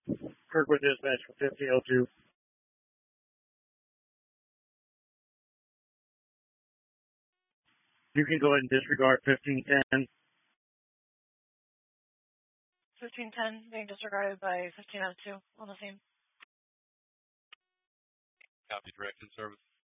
Kirkwood Dispatch for 1502. You can go ahead and disregard 1510. 1510 being disregarded by 1502 on the scene. Copy, directed service.